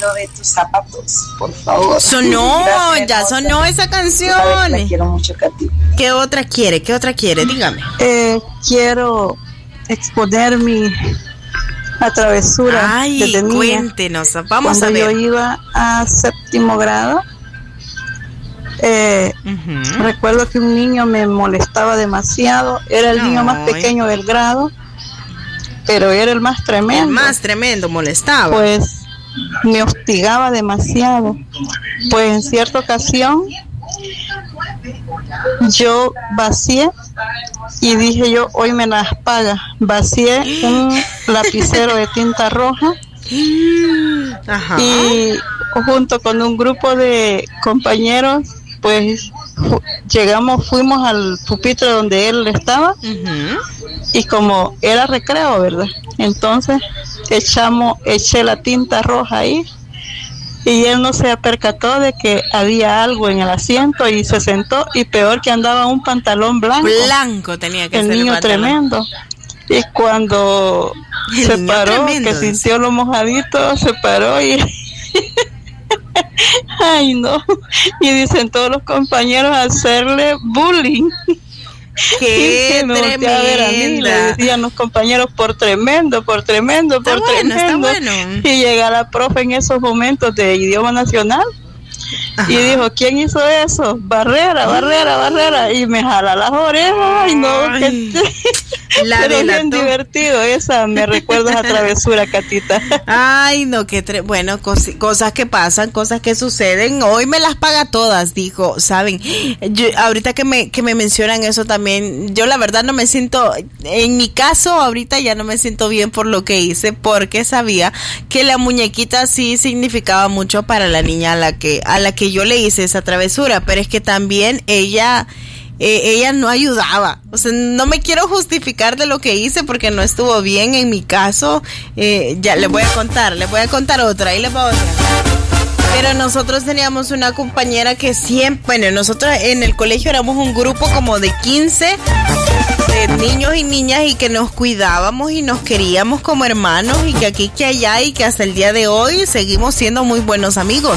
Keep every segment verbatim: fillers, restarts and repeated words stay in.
olvido de tus zapatos, por favor. Sonó, Gracias, ya hermosa. sonó esa canción. Sabes que la quiero mucho, Katy. ¿Qué otra quiere? ¿Qué otra quiere? Dígame. Eh, quiero exponer mi la travesura Ay, desde niña. cuéntenos, vamos Cuando a ver. yo iba a séptimo grado, eh, Uh-huh. recuerdo que un niño me molestaba demasiado. Era el Ay. niño más pequeño del grado, pero era el más tremendo. El más tremendo, molestaba. Pues me hostigaba demasiado. Pues en cierta ocasión yo vacié y dije yo, hoy me las paga. Vacié un lapicero de tinta roja Ajá. y junto con un grupo de compañeros pues fu- llegamos, fuimos al pupitre donde él estaba Uh-huh. y como era recreo, ¿verdad? Entonces echamos, eché la tinta roja ahí y él no se percató de que había algo en el asiento y se sentó, y peor que andaba un pantalón blanco. Blanco tenía que El ser niño el pantalón. tremendo. Y cuando El se niño paró, tremendo, que dice. sintió lo mojadito, se paró y ay no, y dicen todos los compañeros a hacerle bullying. Qué Y me volteaba a ver a mí, le tremenda. decían los compañeros, por tremendo, por tremendo, Está por bueno, está tremendo. bueno. Y llega la profe en esos momentos de idioma nacional Ajá. y dijo, ¿quién hizo eso? Barrera, Barrera, Barrera. Y me jala las orejas. Ay, no, Ay, que la pero bien delató. divertido. Esa me recuerda esa travesura, Catita. Ay, no, qué tre- bueno, cos- cosas que pasan, cosas que suceden. Hoy me las paga todas, dijo, ¿saben? Yo, ahorita que me, que me mencionan eso también, yo la verdad no me siento, en mi caso, ahorita ya no me siento bien por lo que hice, porque sabía que la muñequita sí significaba mucho para la niña a la que, a la que yo le hice esa travesura, pero es que también ella... Eh, ella no ayudaba, o sea, no me quiero justificar de lo que hice porque no estuvo bien en mi caso. Eh, ya les voy a contar, les voy a contar otra, ahí les voy a otra. Pero nosotros teníamos una compañera que siempre, bueno, nosotros en el colegio éramos un grupo como de quince de niños y niñas y que nos cuidábamos y nos queríamos como hermanos y que aquí, que allá y que hasta el día de hoy seguimos siendo muy buenos amigos.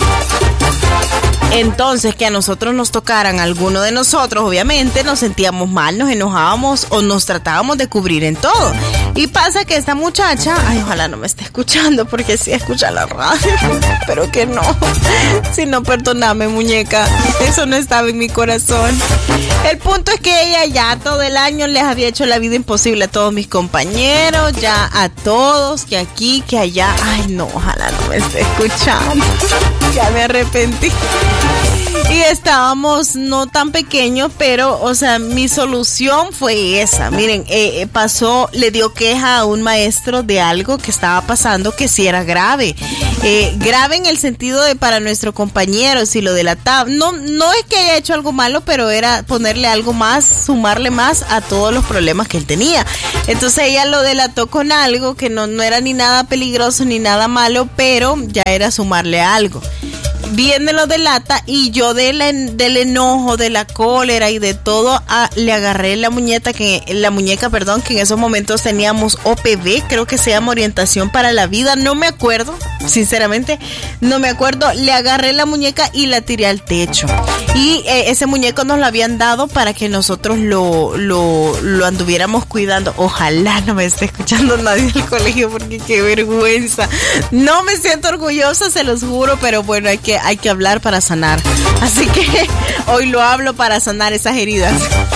Entonces, que a nosotros nos tocaran, alguno de nosotros, obviamente, nos sentíamos mal, nos enojábamos o nos tratábamos de cubrir en todo. Y pasa que esta muchacha, ay, ojalá no me esté escuchando, porque sí escucha la radio, pero que no. Si no, perdóname, muñeca, eso no estaba en mi corazón. El punto es que ella ya todo el año les había hecho la vida imposible a todos mis compañeros, ya a todos, que aquí, que allá. Ay, no, ojalá no me esté escuchando. Ya me arrepentí. Y estábamos no tan pequeños, pero, o sea, mi solución fue esa. Miren, eh, pasó, le dio queja a un maestro de algo que estaba pasando que sí era grave. Eh, grave en el sentido de para nuestro compañero, si lo delataba. No, no es que haya hecho algo malo, pero era ponerle algo más, sumarle más a todos los problemas que él tenía. Entonces ella lo delató con algo que no, no era ni nada peligroso ni nada malo, pero ya era sumarle algo. Viene lo delata y yo de la, del enojo, de la cólera y de todo, a, le agarré la muñeca que la muñeca, perdón, que en esos momentos teníamos O P B, creo que se llama Orientación para la Vida, no me acuerdo, sinceramente, no me acuerdo. Le agarré la muñeca y la tiré al techo. Y eh, ese muñeco nos lo habían dado para que nosotros lo, lo, lo anduviéramos cuidando. Ojalá no me esté escuchando nadie del colegio porque qué vergüenza. No me siento orgullosa, se los juro, pero bueno, hay que hay que hablar para sanar. Así que hoy lo hablo para sanar esas heridas.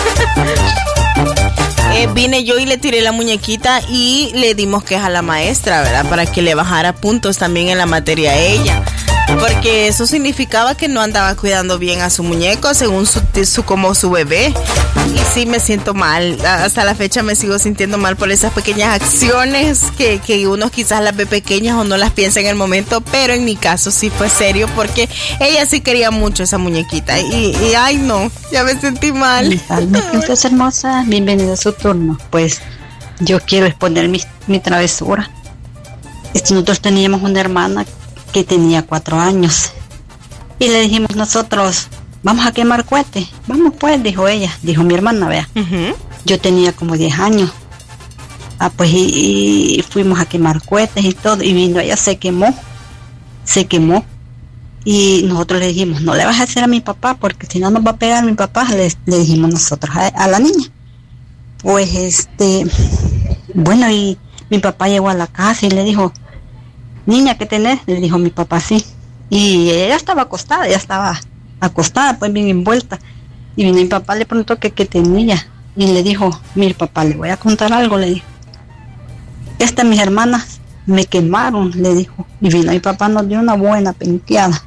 eh, vine yo y le tiré la muñequita y le dimos queja a la maestra, ¿verdad? Para que le bajara puntos también en la materia a ella. Porque eso significaba que no andaba cuidando bien a su muñeco, según su, su como su bebé. Y sí me siento mal, hasta la fecha me sigo sintiendo mal por esas pequeñas acciones que, que uno quizás las ve pequeñas o no las piensa en el momento, pero en mi caso sí fue serio porque ella sí quería mucho esa muñequita y, y ay no, ya me sentí mal. Mis princesas hermosas, bienvenida a su turno. Pues yo quiero exponer mi, mi travesura. Nosotros teníamos una hermana que tenía cuatro años y le dijimos nosotros, vamos a quemar cohetes. Vamos pues, dijo ella, dijo mi hermana, vea. Uh-huh. Yo tenía como diez años. Ah, pues y, y fuimos a quemar cohetes y todo, y vino ella, se quemó se quemó. Y nosotros le dijimos, no le vas a hacer a mi papá, porque si no nos va a pegar mi papá, le, le dijimos nosotros a, a la niña. Pues este, bueno, y mi papá llegó a la casa y le dijo, niña, ¿qué tenés? Le dijo mi papá, sí. Y ella estaba acostada, ella estaba acostada, pues bien envuelta. Y vino mi papá, le preguntó que qué tenía. Y le dijo, mire papá, le voy a contar algo, le dijo. Estas mis hermanas me quemaron, le dijo. Y vino mi papá, nos dio una buena penteada.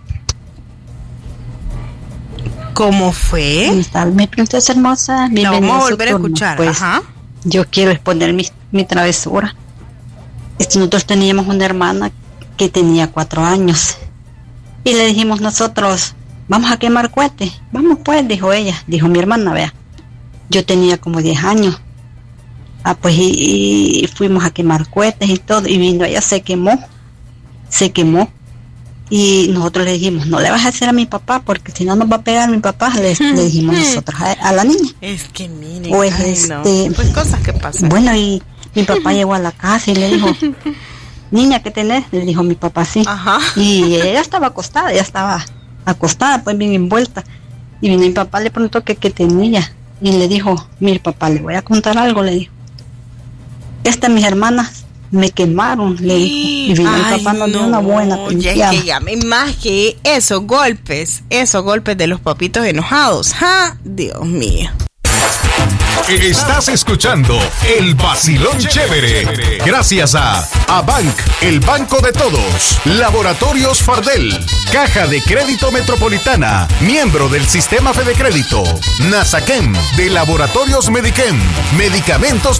¿Cómo fue? Mi princesa hermosa, la vamos a volver a escuchar. Pues, ajá. Yo quiero exponer mi, mi travesura. Este, nosotros teníamos una hermana que tenía cuatro años. Y le dijimos nosotros, vamos a quemar cohetes. Vamos pues, dijo ella, dijo mi hermana, vea. Yo tenía como diez años. Ah, pues y, y fuimos a quemar cohetes y todo. Y vino ella, se quemó. Se quemó. Y nosotros le dijimos, no le vas a hacer a mi papá, porque si no nos va a pegar mi papá, le, le dijimos nosotros a, a la niña. Es que miren, pues, ay, este, no. Pues cosas que pasan. Bueno, y mi papá llegó a la casa y le dijo, niña, ¿qué tenés? Le dijo mi papá, sí. Ajá. Y ella estaba acostada, ella estaba acostada, pues bien envuelta. Y vino mi papá, le preguntó que qué tenía. Y le dijo, mire papá, le voy a contar algo, le dijo. Estas mis hermanas me quemaron, le dijo. Y vino mi papá, nos dio una buena penteada. Ya que ya me imagino esos golpes, esos golpes de los papitos enojados. ¡Ja! Dios mío. Estás escuchando El Vacilón Chévere. Gracias a Abanc, el banco de todos. Laboratorios Fardel. Caja de Crédito Metropolitana. Miembro del Sistema Fede Crédito. Nasaquem, de Laboratorios Medichem. Medicamentos